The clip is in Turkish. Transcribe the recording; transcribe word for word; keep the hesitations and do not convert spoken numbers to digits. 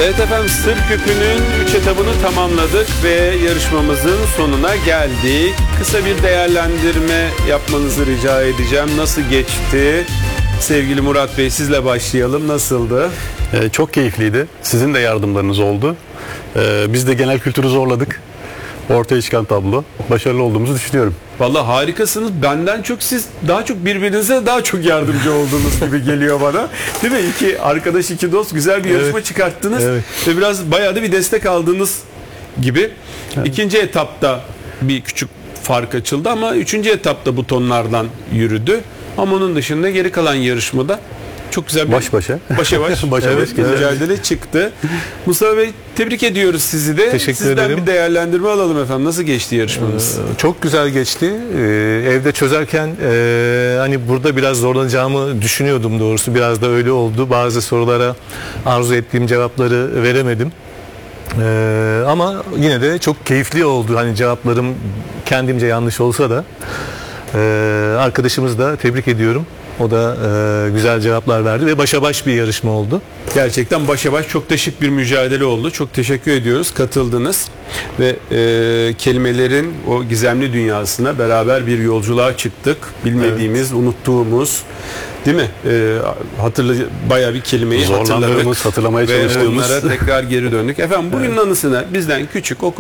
Evet efendim, Sır Küpü'nün üç etabını tamamladık ve yarışmamızın sonuna geldik. Kısa bir değerlendirme yapmanızı rica edeceğim. Nasıl geçti? Sevgili Murat Bey, sizle başlayalım. Nasıldı? Ee, çok keyifliydi. Sizin de yardımlarınız oldu. Ee, biz de genel kültürü zorladık. Ortaya çıkan tablo. Başarılı olduğumuzu düşünüyorum. Vallahi harikasınız. Benden çok siz daha çok birbirinize daha çok yardımcı olduğunuz gibi geliyor bana. Değil mi? İki arkadaş, iki dost güzel bir yarışma Evet. çıkarttınız. Evet. Ve biraz bayağı da bir destek aldığınız gibi. Evet. İkinci etapta bir küçük fark açıldı ama üçüncü etapta butonlardan yürüdü. Ama onun dışında geri kalan yarışmada çok güzel bir Baş başa. başa baş, Başa evet, baş mücadele çıktı. Mustafa Bey, tebrik ediyoruz sizi de. Teşekkür Sizden ederim. bir değerlendirme alalım efendim. Nasıl geçti yarışmamız? Ee, Çok güzel geçti. Ee, evde çözerken e, hani burada biraz zorlanacağımı düşünüyordum doğrusu. Biraz da öyle oldu. Bazı sorulara arzu ettiğim cevapları veremedim. Ee, ama yine de çok keyifli oldu. Hani cevaplarım kendimce yanlış olsa da. Ee, arkadaşımız da tebrik ediyorum. O da e, güzel cevaplar verdi ve başa baş bir yarışma oldu. Gerçekten başa baş çok da şık bir mücadele oldu. Çok teşekkür ediyoruz. Katıldınız ve e, kelimelerin o gizemli dünyasına beraber bir yolculuğa çıktık. Bilmediğimiz, evet, unuttuğumuz, değil mi? E, hatırla bayağı bir kelimeyi hatırladık. Zorlandığımız, hatırlamaya Ve çalıştığımız. onlara tekrar geri döndük. Efendim bugünün, evet, anısına bizden küçük